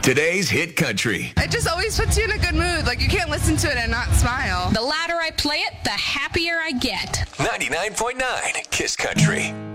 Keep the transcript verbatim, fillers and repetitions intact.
Today's Hit Country. It just always puts you in a good mood. Like, you can't listen to it and not smile. The louder I play it, the happier I get. ninety-nine point nine Kiss Country.